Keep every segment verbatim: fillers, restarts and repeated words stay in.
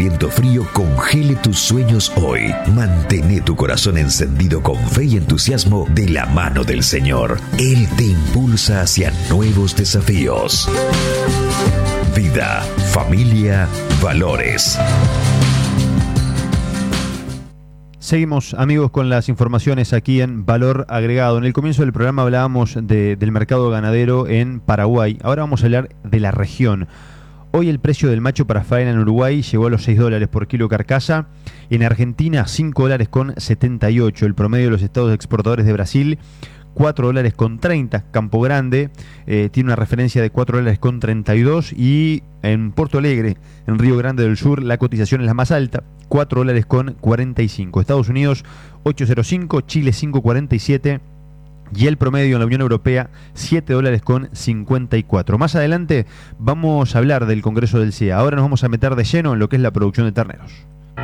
Viento frío congele tus sueños hoy. Mantén tu corazón encendido con fe y entusiasmo de la mano del Señor. Él te impulsa hacia nuevos desafíos. Vida, familia, valores. Seguimos, amigos, con las informaciones aquí en Valor Agregado. En el comienzo del programa hablábamos de, del mercado ganadero en Paraguay. Ahora vamos a hablar de la región. Hoy el precio del macho para faena en Uruguay llegó a los seis dólares por kilo carcasa. En Argentina, cinco dólares con setenta y ocho. El promedio de los estados exportadores de Brasil, cuatro dólares con treinta. Campo Grande eh, tiene una referencia de cuatro dólares con treinta y dos. Y en Porto Alegre, en Río Grande del Sur, la cotización es la más alta, cuatro dólares con cuarenta y cinco. Estados Unidos, ocho cero cinco. Chile, cinco cuarenta y siete. Y el promedio en la Unión Europea, siete dólares con cincuenta y cuatro. Más adelante vamos a hablar del Congreso del C I A. Ahora nos vamos a meter de lleno en lo que es la producción de terneros.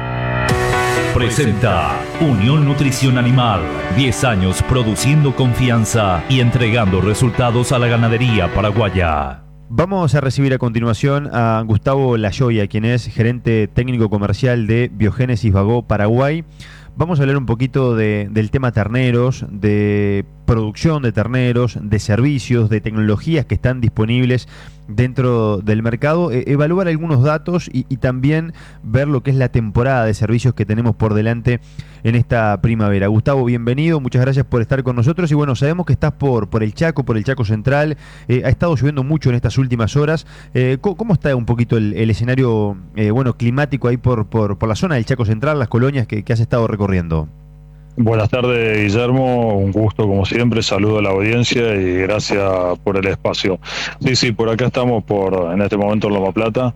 Presenta Unión Nutrición Animal. diez años produciendo confianza y entregando resultados a la ganadería paraguaya. Vamos a recibir a continuación a Gustavo Layoya, quien es gerente técnico comercial de Biogénesis Bagó Paraguay. Vamos a hablar un poquito de, del tema terneros, de producción de terneros, de servicios, de tecnologías que están disponibles dentro del mercado, eh, evaluar algunos datos y, y también ver lo que es la temporada de servicios que tenemos por delante en esta primavera. Gustavo, bienvenido, muchas gracias por estar con nosotros y bueno, sabemos que estás por, por el Chaco, por el Chaco Central, eh, ha estado lloviendo mucho en estas últimas horas. Eh, ¿cómo, ¿Cómo está un poquito el, el escenario eh, bueno, climático ahí por, por, por la zona del Chaco Central, las colonias que, que has estado recorriendo? Buenas tardes, Guillermo, un gusto como siempre, saludo a la audiencia y gracias por el espacio. Sí, sí, por acá estamos por en este momento en Loma Plata.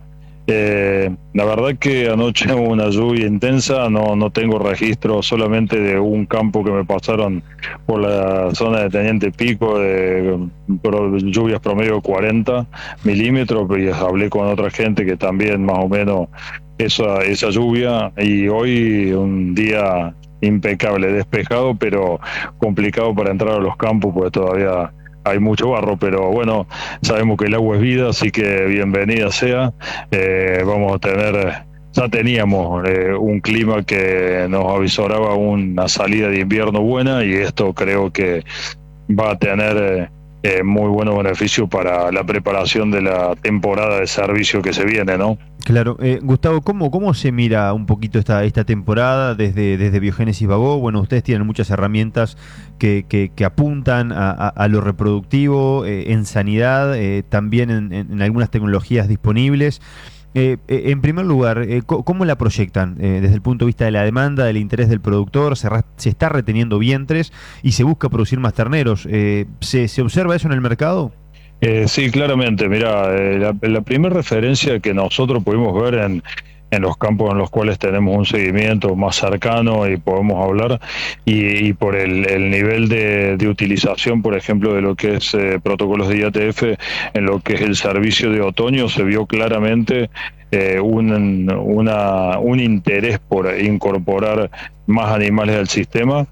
Eh, la verdad que anoche hubo una lluvia intensa, no, no tengo registro solamente de un campo que me pasaron por la zona de Teniente Pico, de pro, lluvias promedio cuarenta milímetros, y hablé con otra gente que también más o menos esa, esa lluvia, y hoy un día impecable, despejado, pero complicado para entrar a los campos porque todavía hay mucho barro, pero bueno, sabemos que el agua es vida, así que bienvenida sea. Eh, vamos a tener, ya teníamos eh, un clima que nos avisoraba una salida de invierno buena y esto creo que va a tener eh, eh, muy buenos beneficios para la preparación de la temporada de servicio que se viene, ¿no? Claro, eh, Gustavo, ¿cómo, ¿cómo se mira un poquito esta, esta temporada desde, desde Biogénesis Bagó? Bueno, ustedes tienen muchas herramientas que, que, que apuntan a, a, a lo reproductivo, eh, en sanidad, eh, también en, en, en algunas tecnologías disponibles. Eh, eh, en primer lugar, eh, ¿cómo la proyectan eh, desde el punto de vista de la demanda, del interés del productor? ¿Se, se está reteniendo vientres y se busca producir más terneros? Eh, ¿se, ¿Se observa eso en el mercado? Eh, sí, claramente. Mira, eh, la, la primera referencia que nosotros pudimos ver en, en los campos en los cuales tenemos un seguimiento más cercano y podemos hablar, y, y por el, el nivel de, de utilización, por ejemplo, de lo que es eh, protocolos de I A T F, en lo que es el servicio de otoño, se vio claramente eh, un, una, un interés por incorporar más animales al sistema.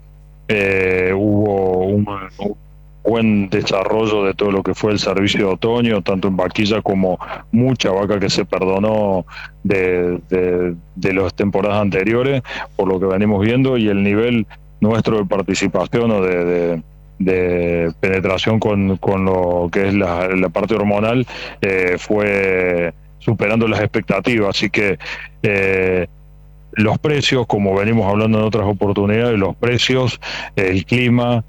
Eh, hubo un, un buen desarrollo de todo lo que fue el servicio de otoño, tanto en vaquilla como mucha vaca que se perdonó de, de, de las temporadas anteriores, por lo que venimos viendo, y el nivel nuestro de participación o de, de, de penetración con, con lo que es la, la parte hormonal eh, fue superando las expectativas, así que eh, los precios, como venimos hablando en otras oportunidades, los precios, el clima,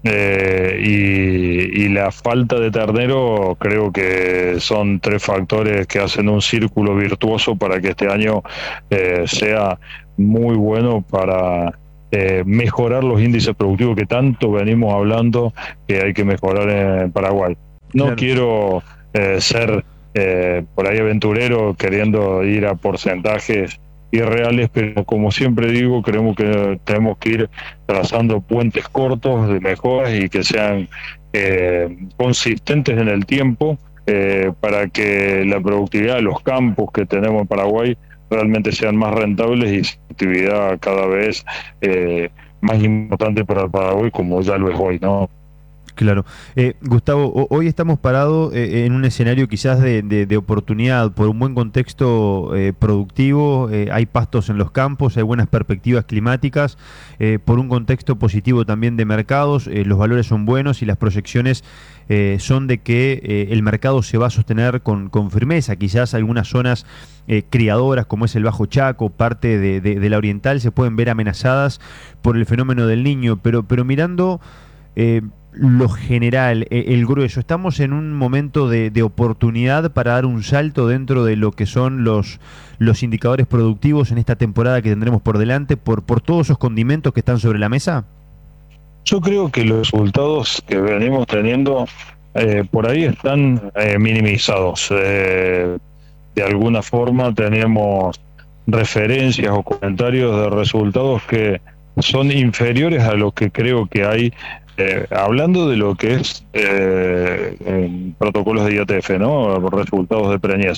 Eh, y, y la falta de ternero, creo que son tres factores que hacen un círculo virtuoso para que este año eh, sea muy bueno para eh, mejorar los índices productivos que tanto venimos hablando que hay que mejorar en Paraguay. No claro. quiero eh, ser eh, por ahí aventurero queriendo ir a porcentajes irreales, pero como siempre digo, creemos que tenemos que ir trazando puentes cortos de mejoras y que sean eh, consistentes en el tiempo eh, para que la productividad de los campos que tenemos en Paraguay realmente sean más rentables y su actividad cada vez eh, más importante para el Paraguay, como ya lo es hoy, ¿no? Claro. Eh, Gustavo, hoy estamos parados eh, en un escenario quizás de, de, de oportunidad por un buen contexto eh, productivo, eh, hay pastos en los campos, hay buenas perspectivas climáticas, eh, por un contexto positivo también de mercados, eh, los valores son buenos y las proyecciones eh, son de que eh, el mercado se va a sostener con, con firmeza. Quizás algunas zonas eh, criadoras como es el Bajo Chaco, parte de, de, de la Oriental, se pueden ver amenazadas por el fenómeno del Niño, pero, pero mirando... Eh, lo general, el grueso, estamos en un momento de, de oportunidad para dar un salto dentro de lo que son los, los indicadores productivos en esta temporada que tendremos por delante, por, por todos esos condimentos que están sobre la mesa. Yo creo que los resultados que venimos teniendo eh, por ahí están eh, minimizados. Eh, de alguna forma tenemos referencias o comentarios de resultados que son inferiores a lo que creo que hay. Eh, hablando de lo que es eh, en protocolos de I A T F, ¿no? Resultados de preñez.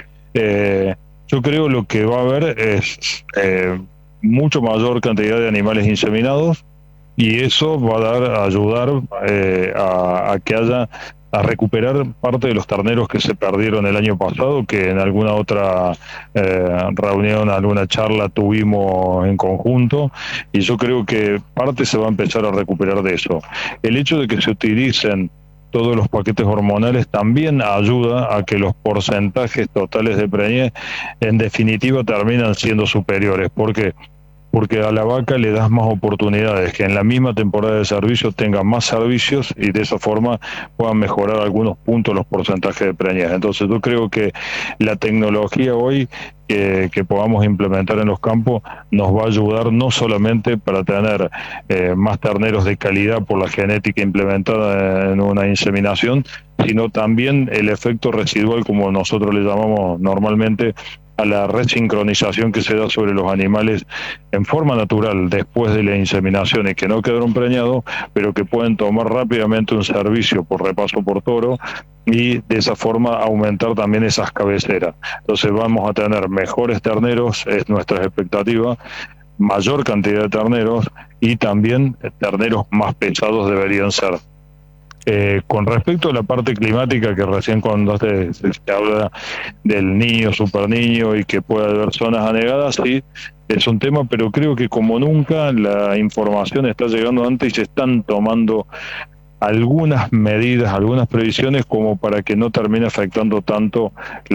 Eh, yo creo lo que va a haber es eh, mucho mayor cantidad de animales inseminados y eso va a dar a ayudar eh, a, a que haya a recuperar parte de los terneros que se perdieron el año pasado, que en alguna otra eh, reunión, alguna charla tuvimos en conjunto, y yo creo que parte se va a empezar a recuperar de eso. El hecho de que se utilicen todos los paquetes hormonales también ayuda a que los porcentajes totales de preñez en definitiva terminan siendo superiores. ¿Por qué? Porque a la vaca le das más oportunidades, que en la misma temporada de servicio tenga más servicios y de esa forma puedan mejorar algunos puntos los porcentajes de preñez. Entonces yo creo que la tecnología hoy que, que podamos implementar en los campos nos va a ayudar no solamente para tener eh, más terneros de calidad por la genética implementada en una inseminación, sino también el efecto residual, como nosotros le llamamos normalmente, a la resincronización que se da sobre los animales en forma natural después de la inseminación y que no quedaron preñados, pero que pueden tomar rápidamente un servicio por repaso por toro y de esa forma aumentar también esas cabeceras. Entonces vamos a tener mejores terneros, es nuestra expectativa, mayor cantidad de terneros y también terneros más pesados deberían ser. Eh, con respecto a la parte climática, que recién cuando se, se habla del niño, super niño y que puede haber zonas anegadas, sí, es un tema, pero creo que como nunca la información está llegando antes y se están tomando algunas medidas, algunas previsiones como para que no termine afectando tanto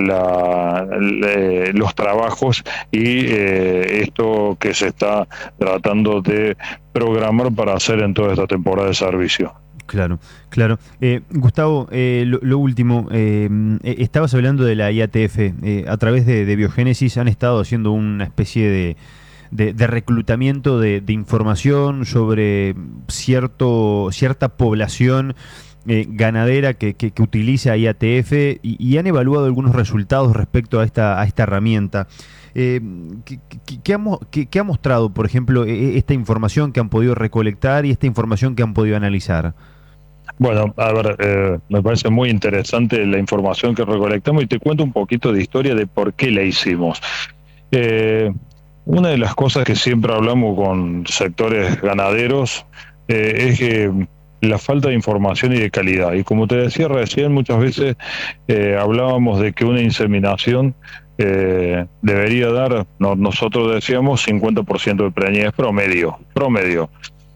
la, la, los trabajos y eh, esto que se está tratando de programar para hacer en toda esta temporada de servicio. Claro, claro. Eh, Gustavo, eh, lo, lo último, eh, estabas hablando de la I A T F. Eh, a través de, de Biogénesis han estado haciendo una especie de, de, de reclutamiento de, de información sobre cierto cierta población eh, ganadera que, que, que utiliza I A T F y, y han evaluado algunos resultados respecto a esta, a esta herramienta. Eh, ¿qué, qué, qué, ha, qué, ¿Qué ha mostrado, por ejemplo, esta información que han podido recolectar y esta información que han podido analizar? Bueno, a ver, eh, me parece muy interesante la información que recolectamos y te cuento un poquito de historia de por qué la hicimos. Eh, una de las cosas que siempre hablamos con sectores ganaderos eh, es que la falta de información y de calidad. Y como te decía recién, muchas veces eh, hablábamos de que una inseminación eh, debería dar, no, nosotros decíamos, cincuenta por ciento de preñez promedio, promedio.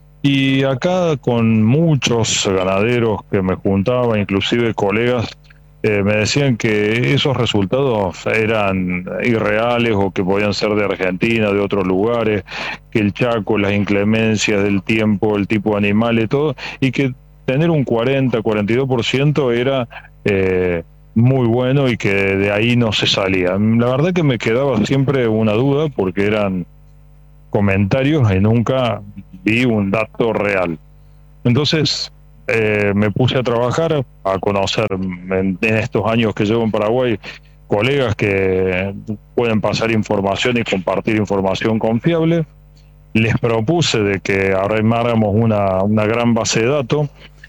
Y acá con muchos ganaderos que me juntaba, inclusive colegas, eh, me decían que esos resultados eran irreales o que podían ser de Argentina, de otros lugares, que el Chaco, las inclemencias del tiempo, el tipo de animales, todo, y que tener un cuarenta, cuarenta y dos por ciento era eh, muy bueno y que de ahí no se salía. La verdad que me quedaba siempre una duda porque eran comentarios y nunca vi un dato real. Entonces eh, me puse a trabajar, a conocer en, en estos años que llevo en Paraguay colegas que pueden pasar información y compartir información confiable. Les propuse de que armáramos una, una gran base de datos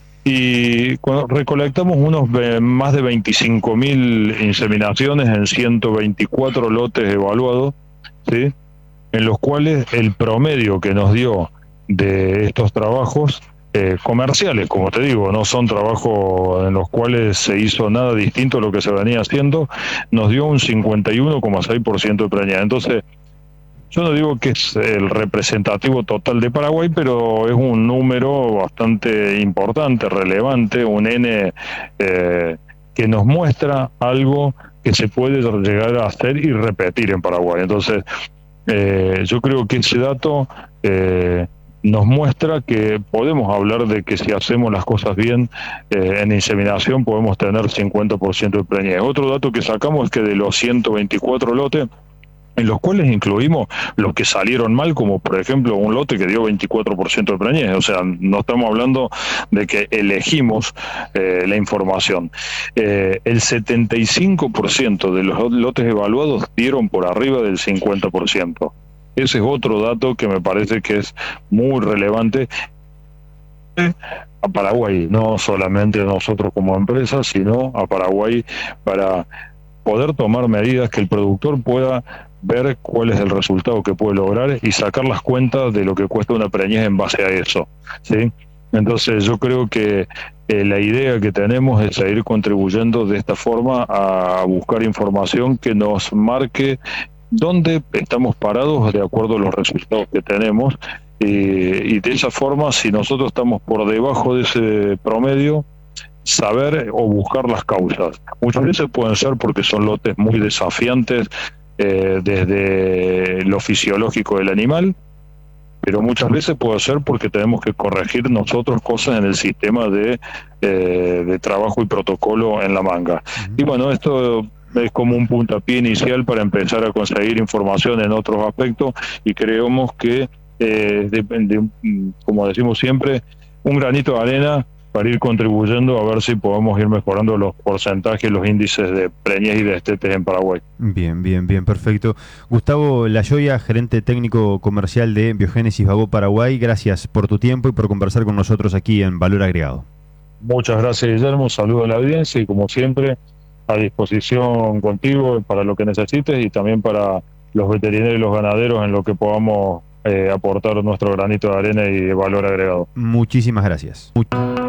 y cuando recolectamos unos más de veinticinco mil inseminaciones en ciento veinticuatro lotes evaluados, ¿sí?, en los cuales el promedio que nos dio de estos trabajos eh, comerciales, como te digo, no son trabajos en los cuales se hizo nada distinto a lo que se venía haciendo, nos dio un cincuenta y uno coma seis por ciento de preñez. Entonces, yo no digo que es el representativo total de Paraguay, pero es un número bastante importante, relevante, un N eh, que nos muestra algo que se puede llegar a hacer y repetir en Paraguay. Entonces, eh, yo creo que ese dato eh, nos muestra que podemos hablar de que si hacemos las cosas bien eh, en inseminación podemos tener cincuenta por ciento de preñez. Otro dato que sacamos es que de los ciento veinticuatro lotes, en los cuales incluimos los que salieron mal, como por ejemplo un lote que dio veinticuatro por ciento de preñez. O sea, no estamos hablando de que elegimos eh, la información. Eh, el setenta y cinco por ciento de los lotes evaluados dieron por arriba del cincuenta por ciento. Ese es otro dato que me parece que es muy relevante a Paraguay, no solamente a nosotros como empresa, sino a Paraguay, para poder tomar medidas que el productor pueda ver cuál es el resultado que puede lograr y sacar las cuentas de lo que cuesta una preñez en base a eso, ¿sí? Entonces yo creo que eh, la idea que tenemos es seguir contribuyendo de esta forma a buscar información que nos marque dónde estamos parados de acuerdo a los resultados que tenemos, eh, y de esa forma, si nosotros estamos por debajo de ese promedio, saber o buscar las causas. Muchas veces pueden ser porque son lotes muy desafiantes eh, desde lo fisiológico del animal, pero muchas veces puede ser porque tenemos que corregir nosotros cosas en el sistema de, eh, de trabajo y protocolo en la manga. Uh-huh. Y bueno, esto es como un puntapié inicial para empezar a conseguir información en otros aspectos, y creemos que, eh, de, de, como decimos siempre, un granito de arena para ir contribuyendo a ver si podemos ir mejorando los porcentajes, los índices de preñez y de destetes en Paraguay. Bien, bien, bien, perfecto. Gustavo Layoya, gerente técnico comercial de Biogénesis Bagó Paraguay, gracias por tu tiempo y por conversar con nosotros aquí en Valor Agregado. Muchas gracias, Guillermo, saludo a la audiencia y como siempre a disposición contigo para lo que necesites y también para los veterinarios y los ganaderos en lo que podamos eh, aportar nuestro granito de arena y de valor agregado. Muchísimas gracias. Much-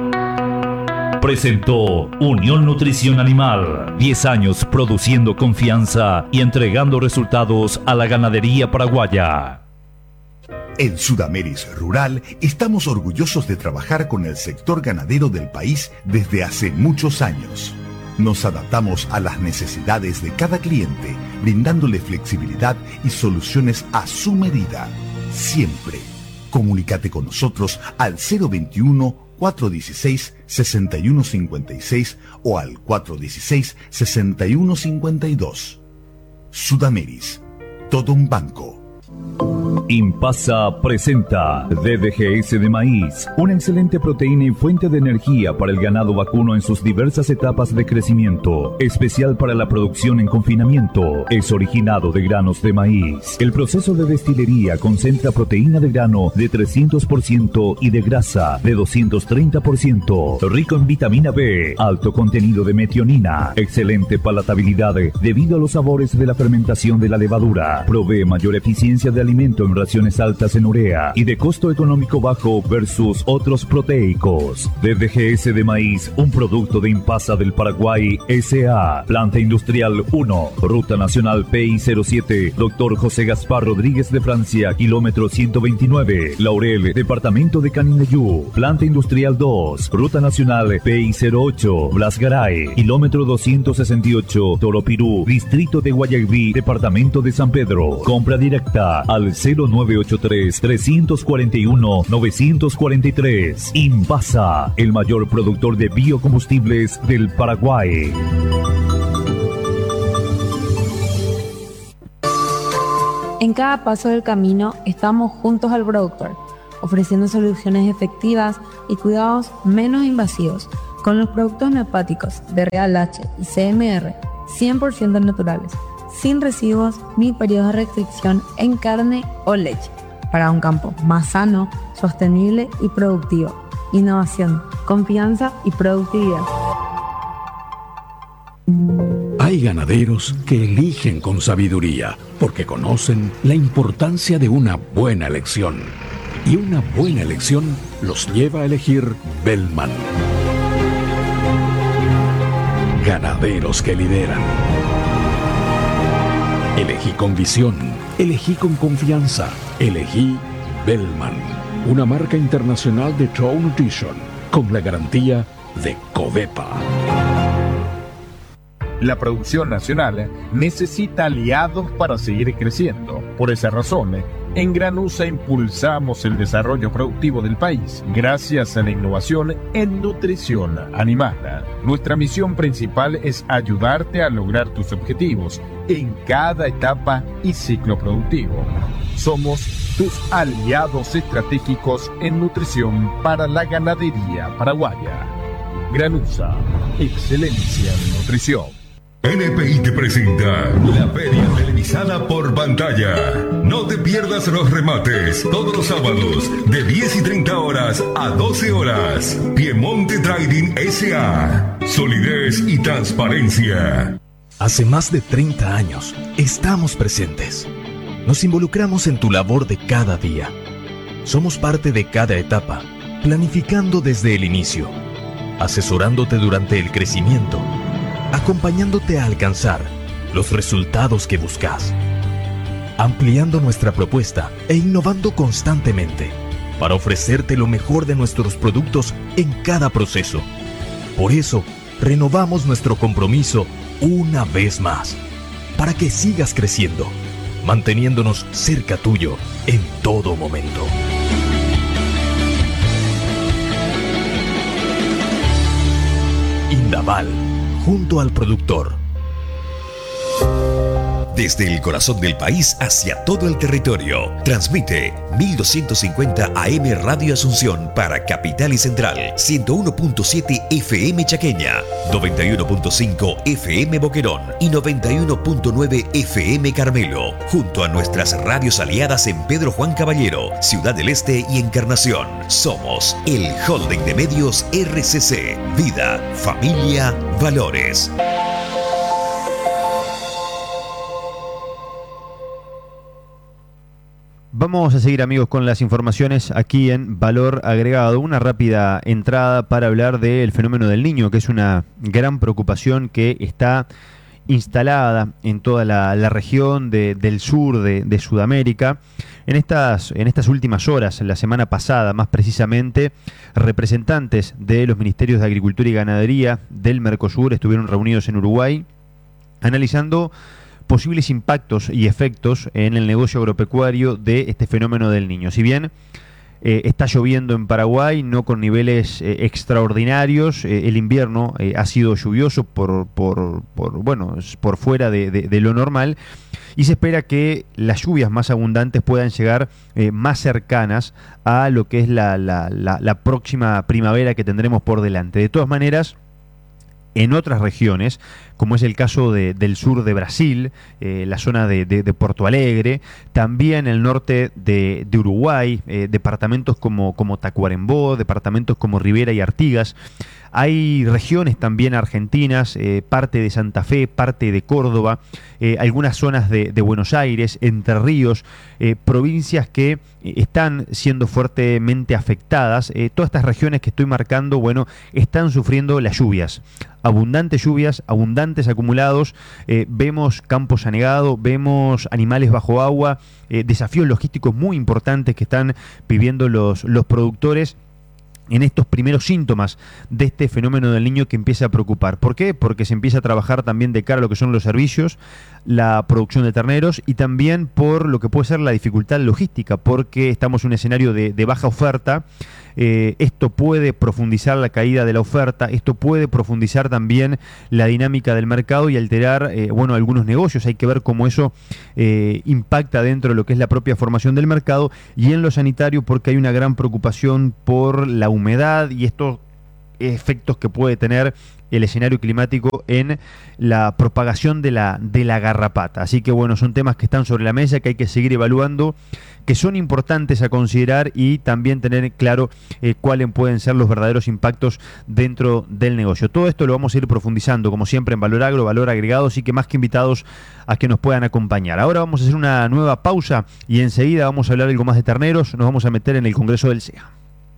Presentó Unión Nutrición Animal, diez años produciendo confianza y entregando resultados a la ganadería paraguaya. En Sudameris Rural estamos orgullosos de trabajar con el sector ganadero del país desde hace muchos años. Nos adaptamos a las necesidades de cada cliente, brindándole flexibilidad y soluciones a su medida. Siempre. Comunícate con nosotros al cero veintiuno, cuatrocientos dieciséis, sesenta y uno cincuenta y seis o al cuatrocientos dieciséis, sesenta y uno cincuenta y dos. Sudameris. Todo un banco. Impasa presenta D D G S de maíz, una excelente proteína y fuente de energía para el ganado vacuno en sus diversas etapas de crecimiento, especial para la producción en confinamiento. Es originado de granos de maíz. El proceso de destilería concentra proteína de grano de trescientos por ciento y de grasa de doscientos treinta por ciento. Rico en vitamina B, alto contenido de metionina, excelente palatabilidad debido a los sabores de la fermentación de la levadura. Provee mayor eficiencia de alimento en raciones altas en urea y de costo económico bajo versus otros proteicos. D D G S de maíz, un producto de Impasa del Paraguay S A Planta Industrial uno, Ruta Nacional P I cero siete, Doctor José Gaspar Rodríguez de Francia, kilómetro ciento veintinueve, Laurel, Departamento de Caninayú. Planta Industrial dos, Ruta Nacional P I cero ocho, Blas Garay, kilómetro doscientos sesenta y ocho, Toropirú, Distrito de Guayaquil, Departamento de San Pedro. Compra directa al cero nueve ocho tres, tres cuatro uno, nueve cuatro tres. Impasa, el mayor productor de biocombustibles del Paraguay. En cada paso del camino estamos juntos al productor, ofreciendo soluciones efectivas y cuidados menos invasivos con los productos neopáticos de Real H y C M R cien por ciento naturales, sin residuos ni periodos de restricción en carne o leche, para un campo más sano, sostenible y productivo. Innovación, confianza y productividad. Hay ganaderos que eligen con sabiduría porque conocen la importancia de una buena elección. Y una buena elección los lleva a elegir Bellman. Ganaderos que lideran. Elegí con visión, elegí con confianza, elegí Bellman, una marca internacional de True Nutrition, con la garantía de Covepa. La producción nacional necesita aliados para seguir creciendo. Por esa razón, en Granusa impulsamos el desarrollo productivo del país gracias a la innovación en nutrición animal. Nuestra misión principal es ayudarte a lograr tus objetivos en cada etapa y ciclo productivo. Somos tus aliados estratégicos en nutrición para la ganadería paraguaya. Granusa, excelencia en nutrición. N P I te presenta la feria televisada por pantalla. No te pierdas los remates todos los sábados de diez y treinta horas a doce horas. Piemonte Trading S A. Solidez y transparencia. Hace más de treinta años estamos presentes. Nos involucramos en tu labor de cada día. Somos parte de cada etapa, planificando desde el inicio, asesorándote durante el crecimiento, acompañándote a alcanzar los resultados que buscas, ampliando nuestra propuesta e innovando constantemente para ofrecerte lo mejor de nuestros productos en cada proceso. Por eso, renovamos nuestro compromiso una vez más, para que sigas creciendo, manteniéndonos cerca tuyo en todo momento. Indaval, junto al productor. Desde el corazón del país hacia todo el territorio, transmite mil doscientos cincuenta A M Radio Asunción para Capital y Central, ciento uno punto siete F M Chaqueña, noventa y uno punto cinco F M Boquerón y noventa y uno punto nueve F M Carmelo, junto a nuestras radios aliadas en Pedro Juan Caballero, Ciudad del Este y Encarnación. Somos el Holding de Medios R C C, Vida, Familia, Valores. Vamos a seguir, amigos, con las informaciones aquí en Valor Agregado. Una rápida entrada para hablar del fenómeno del Niño, que es una gran preocupación que está instalada en toda la, la región de, del sur de, de Sudamérica. En estas, en estas últimas horas, la semana pasada más precisamente, representantes de los Ministerios de Agricultura y Ganadería del Mercosur estuvieron reunidos en Uruguay analizando posibles impactos y efectos en el negocio agropecuario de este fenómeno del Niño. Si bien eh, está lloviendo en Paraguay, no con niveles eh, extraordinarios, eh, el invierno eh, ha sido lluvioso por, por, por, bueno, por fuera de, de, de lo normal, y se espera que las lluvias más abundantes puedan llegar eh, más cercanas a lo que es la, la, la, la próxima primavera que tendremos por delante. De todas maneras, en otras regiones, como es el caso de, del sur de Brasil, eh, la zona de, de, de Porto Alegre, también el norte de, de Uruguay, eh, departamentos como, como Tacuarembó, departamentos como Rivera y Artigas. Hay regiones también argentinas, eh, parte de Santa Fe, parte de Córdoba, eh, algunas zonas de, de Buenos Aires, Entre Ríos, eh, provincias que están siendo fuertemente afectadas. Eh, todas estas regiones que estoy marcando, bueno, están sufriendo las lluvias. Abundantes lluvias, abundantes acumulados, eh, vemos campos anegados, vemos animales bajo agua, eh, desafíos logísticos muy importantes que están viviendo los, los productores en estos primeros síntomas de este fenómeno del Niño que empieza a preocupar. ¿Por qué? Porque se empieza a trabajar también de cara a lo que son los servicios, la producción de terneros, y también por lo que puede ser la dificultad logística, porque estamos en un escenario de, de baja oferta. Eh, esto puede profundizar la caída de la oferta, esto puede profundizar también la dinámica del mercado y alterar, eh, bueno, algunos negocios. Hay que ver cómo eso eh, impacta dentro de lo que es la propia formación del mercado, y en lo sanitario, porque hay una gran preocupación por la humedad y estos efectos que puede tener el escenario climático en la propagación de la, de la garrapata. Así que bueno, son temas que están sobre la mesa, que hay que seguir evaluando, que son importantes a considerar, y también tener claro eh, cuáles pueden ser los verdaderos impactos dentro del negocio. Todo esto lo vamos a ir profundizando, como siempre, en Valor Agro, Valor Agregado, así que más que invitados a que nos puedan acompañar. Ahora vamos a hacer una nueva pausa y enseguida vamos a hablar algo más de terneros. Nos vamos a meter en el Congreso del S E A.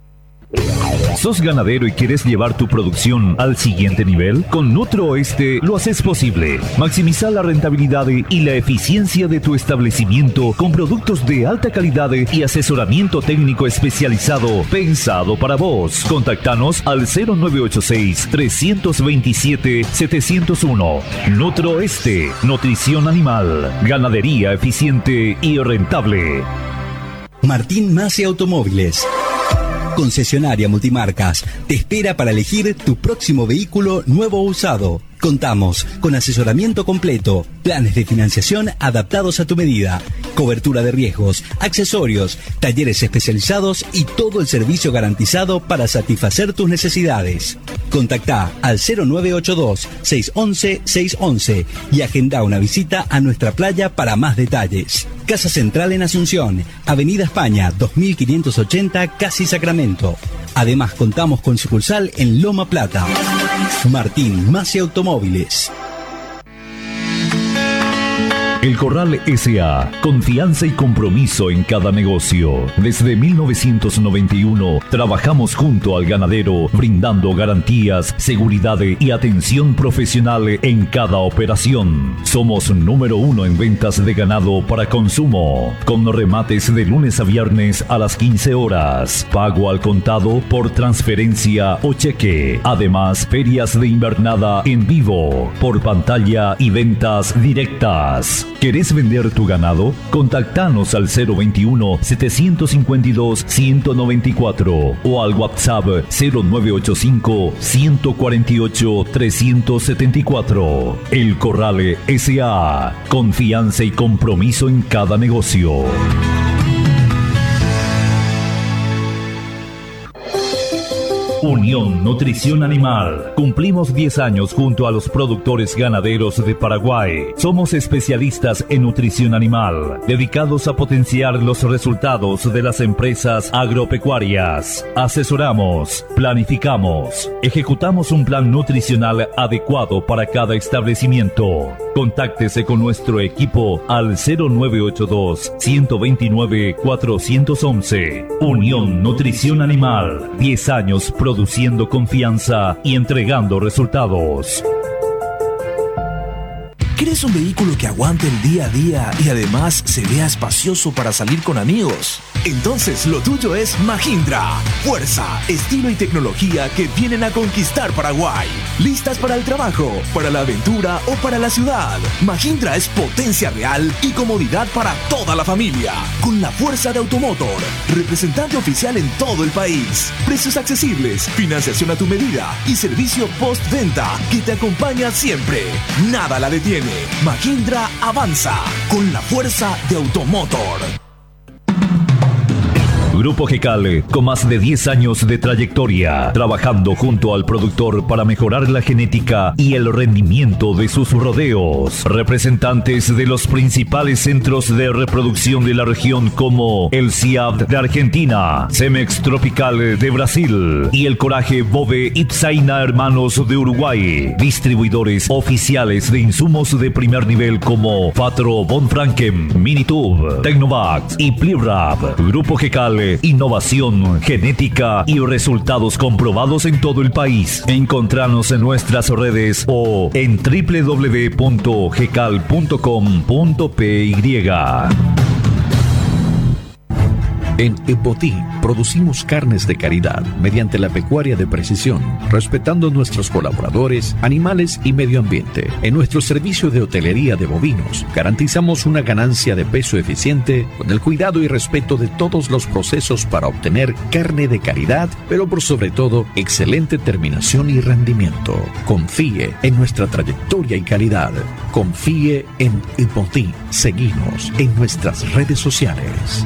¿Sos ganadero y quieres llevar tu producción al siguiente nivel? Con Nutroeste lo haces posible. Maximiza la rentabilidad y la eficiencia de tu establecimiento con productos de alta calidad y asesoramiento técnico especializado pensado para vos. Contactanos al cero nueve ocho seis, tres dos siete, siete cero uno. Nutroeste, nutrición animal, ganadería eficiente y rentable. Martín Masi Automóviles, concesionaria multimarcas, te espera para elegir tu próximo vehículo nuevo o usado. Contamos con asesoramiento completo, planes de financiación adaptados a tu medida, cobertura de riesgos, accesorios, talleres especializados y todo el servicio garantizado para satisfacer tus necesidades. Contactá al cero nueve ocho dos, seis uno uno, seis uno uno y agenda una visita a nuestra playa para más detalles. Casa Central en Asunción, Avenida España dos mil quinientos ochenta, Casi Sacramento. Además contamos con sucursal en Loma Plata. Martín Masi Automóviles. El Corral S A. Confianza y compromiso en cada negocio. Desde mil novecientos noventa y uno trabajamos junto al ganadero, brindando garantías, seguridad y atención profesional en cada operación. Somos número uno en ventas de ganado para consumo, con remates de lunes a viernes a las quince horas, pago al contado por transferencia o cheque. Además, ferias de invernada en vivo, por pantalla y ventas directas. ¿Querés vender tu ganado? Contactanos al cero veintiuno, setecientos cincuenta y dos, ciento noventa y cuatro o al WhatsApp cero nueve ocho cinco, ciento cuarenta y ocho, trescientos setenta y cuatro. El Corral S A. Confianza y compromiso en cada negocio. Unión Nutrición Animal. Cumplimos diez años junto a los productores ganaderos de Paraguay. Somos especialistas en nutrición animal, dedicados a potenciar los resultados de las empresas agropecuarias. Asesoramos, planificamos, ejecutamos un plan nutricional adecuado para cada establecimiento. Contáctese con nuestro equipo al cero nueve ocho dos, uno dos nueve, cuatro uno uno. Unión Nutrición Animal. diez años produciendo confianza y entregando resultados. ¿Quieres un vehículo que aguante el día a día y además se vea espacioso para salir con amigos? Entonces lo tuyo es Mahindra. Fuerza, estilo y tecnología que vienen a conquistar Paraguay. ¿Listas para el trabajo, para la aventura o para la ciudad? Mahindra es potencia real y comodidad para toda la familia. Con la fuerza de Automotor, representante oficial en todo el país. Precios accesibles, financiación a tu medida y servicio postventa que te acompaña siempre. Nada la detiene. Mahindra avanza con la fuerza de Automotor. Grupo Gecal, con más de diez años de trayectoria, trabajando junto al productor para mejorar la genética y el rendimiento de sus rodeos. Representantes de los principales centros de reproducción de la región como el C I A D de Argentina, Cemex Tropical de Brasil y el Coraje Bove Ipsaina Hermanos de Uruguay. Distribuidores oficiales de insumos de primer nivel como Fatro Von Franken, Minitube, Tecnovax y Plirap. Grupo Gecal, innovación, genética y resultados comprobados en todo el país. Encontranos en nuestras redes o en doble u doble u doble u punto gecal punto com punto p y. En Epotí producimos carnes de calidad mediante la pecuaria de precisión, respetando nuestros colaboradores, animales y medio ambiente. En nuestro servicio de hotelería de bovinos, garantizamos una ganancia de peso eficiente con el cuidado y respeto de todos los procesos para obtener carne de calidad, pero por sobre todo, excelente terminación y rendimiento. Confíe en nuestra trayectoria y calidad. Confíe en Epotí. Seguinos en nuestras redes sociales.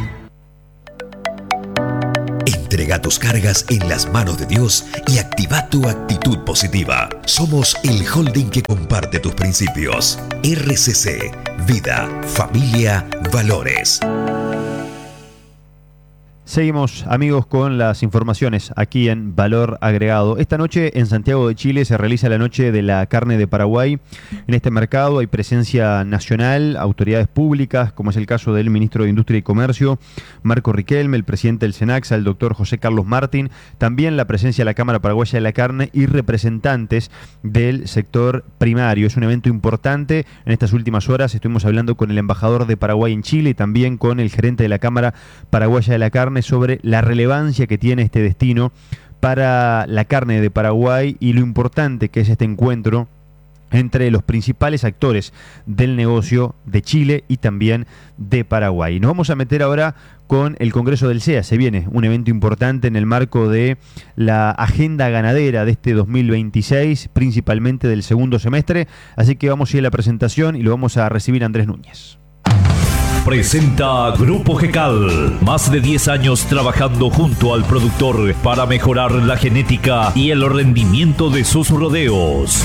Entrega tus cargas en las manos de Dios y activa tu actitud positiva. Somos el holding que comparte tus principios. R C C, Vida, Familia, Valores. Seguimos, amigos, con las informaciones aquí en Valor Agregado. Esta noche en Santiago de Chile se realiza la Noche de la Carne de Paraguay. En este mercado hay presencia nacional, autoridades públicas, como es el caso del ministro de Industria y Comercio, Marco Riquelme, el presidente del SENACSA, el doctor José Carlos Martín, también la presencia de la Cámara Paraguaya de la Carne y representantes del sector primario. Es un evento importante. En estas últimas horas estuvimos hablando con el embajador de Paraguay en Chile y también con el gerente de la Cámara Paraguaya de la Carne sobre la relevancia que tiene este destino para la carne de Paraguay y lo importante que es este encuentro entre los principales actores del negocio de Chile y también de Paraguay. Nos vamos a meter ahora con el Congreso del S E A. Se viene un evento importante en el marco de la agenda ganadera de este dos mil veintiséis, principalmente del segundo semestre. Así que vamos a ir a la presentación y lo vamos a recibir a Andrés Núñez. Presenta Grupo Gecal, más de diez años trabajando junto al productor para mejorar la genética y el rendimiento de sus rodeos.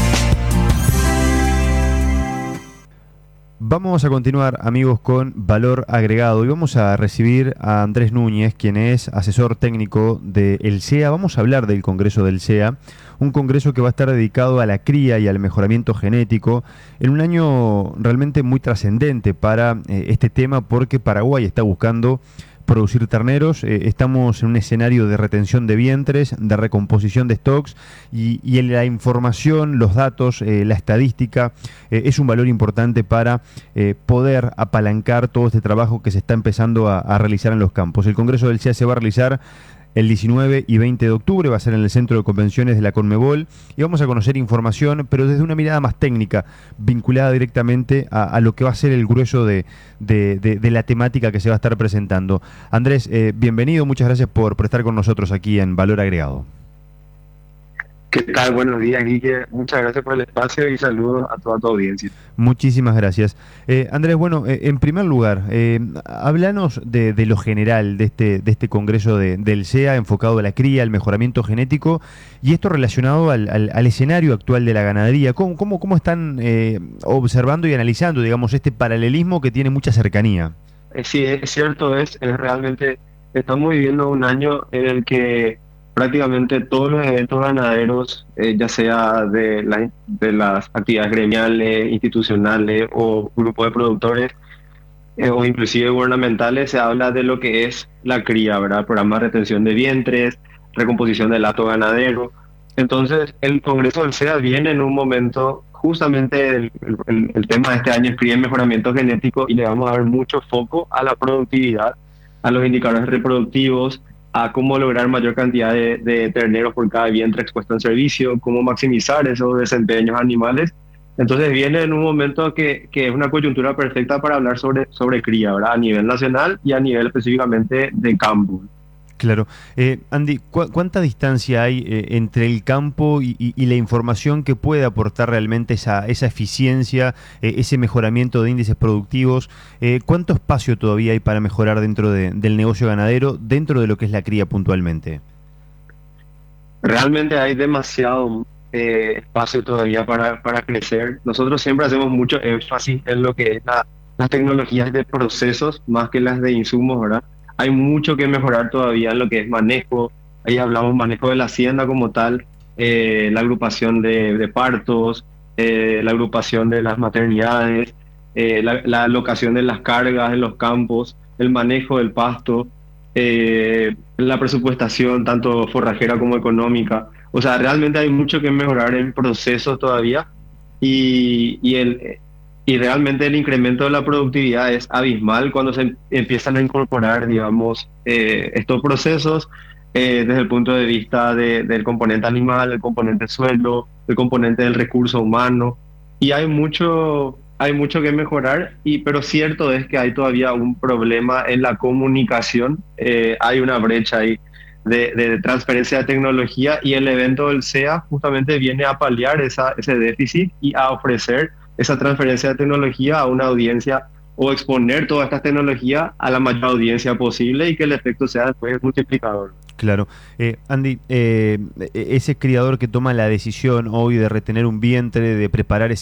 Vamos a continuar, amigos, con Valor Agregado y vamos a recibir a Andrés Núñez, quien es asesor técnico del S E A. Vamos a hablar del Congreso del S E A, un congreso que va a estar dedicado a la cría y al mejoramiento genético en un año realmente muy trascendente para eh, este tema, porque Paraguay está buscando producir terneros. Eh, estamos en un escenario de retención de vientres, de recomposición de stocks y, y en la información, los datos, eh, la estadística eh, es un valor importante para eh, poder apalancar todo este trabajo que se está empezando a, a realizar en los campos. El Congreso del S E A se va a realizar el diecinueve y veinte de octubre, va a ser en el Centro de Convenciones de la Conmebol y vamos a conocer información, pero desde una mirada más técnica, vinculada directamente a, a lo que va a ser el grueso de, de, de, de la temática que se va a estar presentando. Andrés, eh, bienvenido, muchas gracias por, por estar con nosotros aquí en Valor Agregado. ¿Qué tal? Buenos días, Guille. Muchas gracias por el espacio y saludos a toda tu audiencia. Muchísimas gracias. Eh, Andrés, bueno, eh, en primer lugar, eh, háblanos de, de lo general de este, de este congreso de, del S E A enfocado a la cría, al mejoramiento genético y esto relacionado al, al, al escenario actual de la ganadería. ¿Cómo, cómo, cómo están eh, observando y analizando, digamos, este paralelismo que tiene mucha cercanía? Eh, sí, es cierto, es, es realmente, estamos viviendo un año en el que prácticamente todos los eventos ganaderos, eh, ya sea de, la, de las actividades gremiales, institucionales o grupos de productores, eh, o inclusive gubernamentales, se habla de lo que es la cría, ¿verdad? Programa de retención de vientres, recomposición del hato ganadero. Entonces, el Congreso del S E A viene en un momento, justamente el, el, el tema de este año es cría y mejoramiento genético, y le vamos a dar mucho foco a la productividad, a los indicadores reproductivos, a cómo lograr mayor cantidad de, de terneros por cada vientre expuesto en servicio, cómo maximizar esos desempeños animales. Entonces viene en un momento que, que es una coyuntura perfecta para hablar sobre, sobre cría, ¿verdad? A nivel nacional y a nivel específicamente de campo. Claro. Eh, Andy, ¿cu ¿cuánta distancia hay eh, entre el campo y, y, y la información que puede aportar realmente esa, esa eficiencia, eh, ese mejoramiento de índices productivos? Eh, ¿Cuánto espacio todavía hay para mejorar dentro de, del negocio ganadero, dentro de lo que es la cría puntualmente? Realmente hay demasiado eh, espacio todavía para, para crecer. Nosotros siempre hacemos mucho énfasis en lo que es la, las tecnologías de procesos más que las de insumos, ¿verdad? Hay mucho que mejorar todavía en lo que es manejo. Ahí hablamos manejo de la hacienda como tal, eh, la agrupación de, de partos, eh, la agrupación de las maternidades, eh, la, la alocación de las cargas en los campos, el manejo del pasto, eh, la presupuestación tanto forrajera como económica. O sea, realmente hay mucho que mejorar en procesos todavía y, y el... Y realmente el incremento de la productividad es abismal cuando se empiezan a incorporar, digamos, eh, estos procesos eh, desde el punto de vista de, del componente animal, el componente suelo, el componente del recurso humano. Y hay mucho, hay mucho que mejorar, y, pero cierto es que hay todavía un problema en la comunicación. Eh, hay una brecha ahí de, de transferencia de tecnología, y el evento del S E A justamente viene a paliar esa, ese déficit y a ofrecer esa transferencia de tecnología a una audiencia, o exponer toda esta tecnología a la mayor audiencia posible y que el efecto sea después multiplicador. Claro. Eh, Andy, eh, ese criador que toma la decisión hoy de retener un vientre, de preparar ese